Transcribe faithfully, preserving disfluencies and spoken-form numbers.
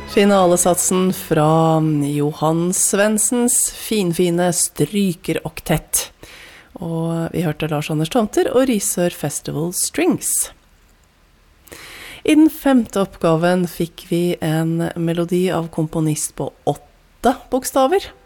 Finalesatsen fra Johan Svendsens finfine strykeroktett. Og vi hørte Lars Anders Tomter og Risør Festival Strings. I den femte oppgaven fikk vi en melodi av komponist på åtte bokstaver.